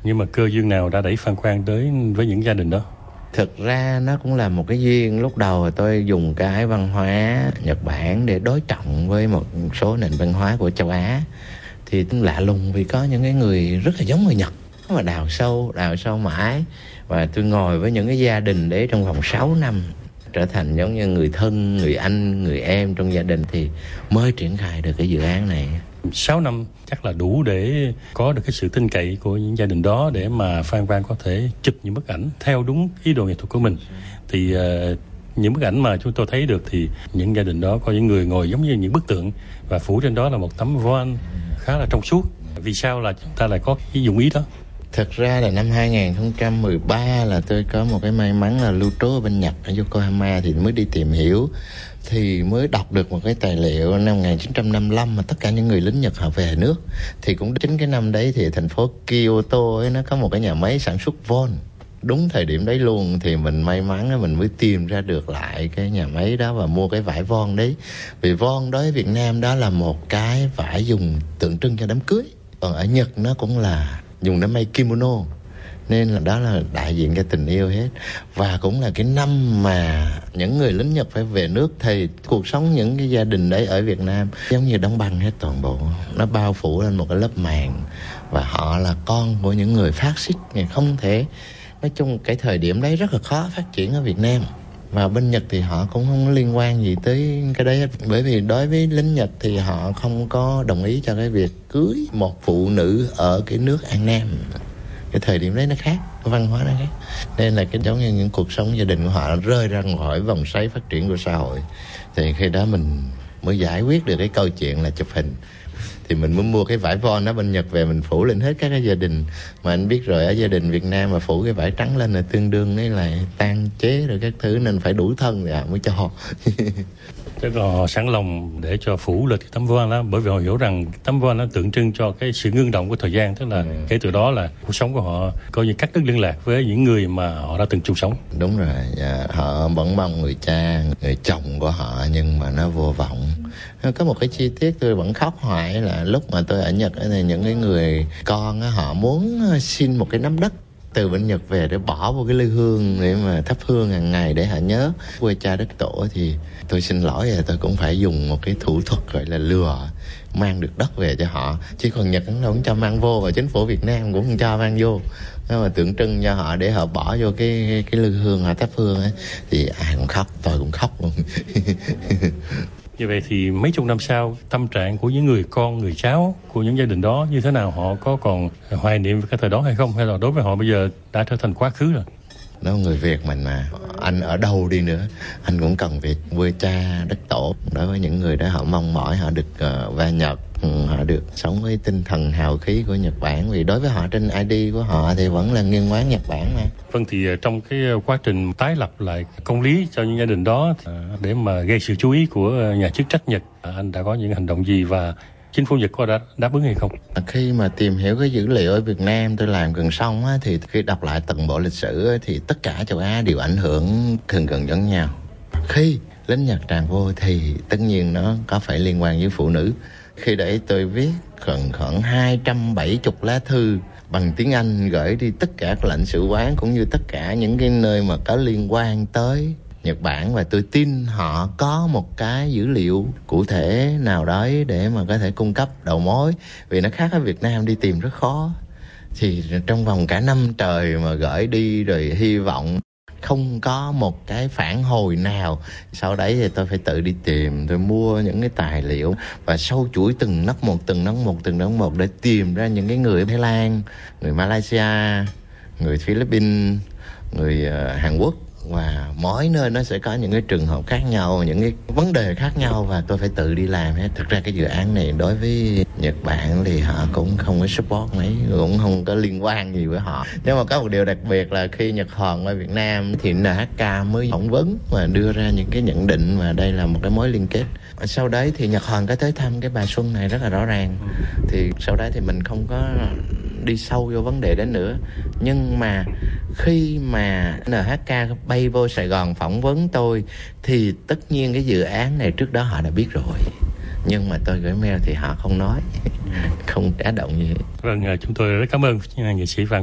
Nhưng mà cơ duyên nào đã đẩy Phan Quang tới với những gia đình đó? Thực ra nó cũng là một cái duyên. Lúc đầu tôi dùng cái văn hóa Nhật Bản để đối trọng với một số nền văn hóa của châu Á. Thì lạ lùng vì có những cái người rất là giống người Nhật, mà đào sâu mãi. Và tôi ngồi với những cái gia đình đấy trong vòng 6 năm, trở thành giống như người thân, người anh, người em trong gia đình, thì mới triển khai được cái dự án này. 6 năm chắc là đủ để có được cái sự tin cậy của những gia đình đó để mà Phan Quang có thể chụp những bức ảnh theo đúng ý đồ nghệ thuật của mình. Thì những bức ảnh mà chúng tôi thấy được thì những gia đình đó có những người ngồi giống như những bức tượng và phủ trên đó là một tấm voan khá là trong suốt. Vì sao là chúng ta lại có cái dụng ý đó? Thật ra là năm 2013 là tôi có một cái may mắn là lưu trú ở bên Nhật, ở Yokohama, thì mới đi tìm hiểu. Thì mới đọc được một cái tài liệu năm 1955 mà tất cả những người lính Nhật họ về nước. Thì cũng chính cái năm đấy thì thành phố Kyoto ấy, nó có một cái nhà máy sản xuất von. Đúng thời điểm đấy luôn thì mình may mắn mình mới tìm ra được lại cái nhà máy đó và mua cái vải von đấy. Vì von đối với Việt Nam đó là một cái vải dùng tượng trưng cho đám cưới. Còn ở Nhật nó cũng là dùng để may kimono, nên là đó là đại diện cho tình yêu hết. Và cũng là cái năm mà những người lính Nhật phải về nước, thì cuộc sống những cái gia đình đấy ở Việt Nam giống như đóng băng hết toàn bộ. Nó bao phủ lên một cái lớp màng, và họ là con của những người phát xít, không thể. Nói chung cái thời điểm đấy rất là khó phát triển ở Việt Nam. Và bên Nhật thì họ cũng không liên quan gì tới cái đấy hết. Bởi vì đối với lính Nhật thì họ không có đồng ý cho cái việc cưới một phụ nữ ở cái nước An Nam. Cái thời điểm đấy nó khác, văn hóa nó khác. Nên là cái giống như những cuộc sống gia đình của họ rơi ra khỏi vòng xoáy phát triển của xã hội. Thì khi đó mình mới giải quyết được cái câu chuyện là chụp hình. Thì mình mới mua cái vải von ở bên Nhật về, mình phủ lên hết các cái gia đình. Mà anh biết rồi, ở gia đình Việt Nam mà phủ cái vải trắng lên là tương đương với là tan chế rồi các thứ, nên phải đủ thân thì mới cho. Tức là họ sẵn lòng để cho phủ lên cái tấm voan đó, bởi vì họ hiểu rằng tấm voan nó tượng trưng cho cái sự ngưng động của thời gian, tức là kể từ đó là cuộc sống của họ coi như cắt đứt liên lạc với những người mà họ đã từng chung sống. Đúng rồi, họ vẫn mong người cha, người chồng của họ, nhưng mà nó vô vọng. Có một cái chi tiết tôi vẫn khóc hoài là lúc mà tôi ở Nhật thì những cái người con họ muốn xin một cái nắm đất từ bên Nhật về để bỏ vô cái lư hương để mà thắp hương hàng ngày để họ nhớ quê cha đất tổ. Thì tôi xin lỗi là tôi cũng phải dùng một cái thủ thuật gọi là lừa mang được đất về cho họ. Chứ còn Nhật nó không cho mang vô, và chính phủ Việt Nam cũng không cho mang vô. Nó mà tượng trưng cho họ để họ bỏ vô cái lư hương họ thắp hương ấy. Thì ai cũng khóc, tôi cũng khóc luôn. Như vậy thì mấy chục năm sau, tâm trạng của những người con, người cháu của những gia đình đó như thế nào? Họ có còn hoài niệm về cái thời đó hay không? Hay là đối với họ bây giờ đã trở thành quá khứ rồi? Nó người Việt mình mà, anh ở đâu đi nữa, anh cũng cần việc quê cha, đất tổ. Đối với những người đó, họ mong mỏi họ được va Nhật, họ được sống với tinh thần hào khí của Nhật Bản. Vì đối với họ trên ID của họ thì vẫn là nghiêng ngoán Nhật Bản mà. Vâng, thì trong cái quá trình tái lập lại công lý cho những gia đình đó để mà gây sự chú ý của nhà chức trách Nhật, anh đã có những hành động gì và chính phủ Nhật có đã đáp ứng hay không? Khi mà tìm hiểu cái dữ liệu ở Việt Nam tôi làm gần xong á, thì khi đọc lại toàn bộ lịch sử á, thì tất cả châu Á đều ảnh hưởng gần giống nhau. Khi lính Nhật tràn vô thì tất nhiên nó có phải liên quan với phụ nữ. Khi đấy tôi viết khoảng 270 lá thư bằng tiếng Anh gửi đi tất cả các lãnh sự quán cũng như tất cả những cái nơi mà có liên quan tới Nhật Bản, và tôi tin họ có một cái dữ liệu cụ thể nào đấy để mà có thể cung cấp đầu mối. Vì nó khác ở Việt Nam đi tìm rất khó. Thì trong vòng cả năm trời mà gửi đi rồi hy vọng không có một cái phản hồi nào. Sau đấy thì tôi phải tự đi tìm, tôi mua những cái tài liệu và sâu chuỗi từng nấc một để tìm ra những cái người Thái Lan, người Malaysia, người Philippines, người Hàn Quốc. Và mỗi nơi nó sẽ có những cái trường hợp khác nhau, những cái vấn đề khác nhau, và tôi phải tự đi làm hết. Thực ra cái dự án này đối với Nhật Bản thì họ cũng không có support mấy, cũng không có liên quan gì với họ. Nhưng mà có một điều đặc biệt là khi Nhật Hòn qua Việt Nam thì NHK mới phỏng vấn và đưa ra những cái nhận định mà đây là một cái mối liên kết. Sau đấy thì Nhật Hòn có tới thăm cái bà Xuân này rất là rõ ràng. Thì sau đấy thì mình không có đi sâu vô vấn đề đó nữa. Nhưng mà khi mà NHK bay vô Sài Gòn phỏng vấn tôi thì tất nhiên cái dự án này trước đó họ đã biết rồi. Nhưng mà tôi gửi mail thì họ không nói, không trả động gì hết. Vâng, chúng tôi rất cảm ơn nghệ sĩ Phan